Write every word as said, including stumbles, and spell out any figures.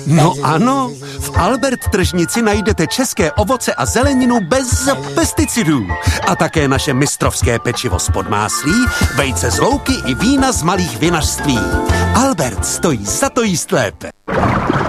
No ano, v Albert tržnici najdete české ovoce a zeleninu bez pesticidů. A také naše mistrovské pečivo z podmáslí, vejce z louky i vína z malých vinařství. Albert stojí za to jíst lépe.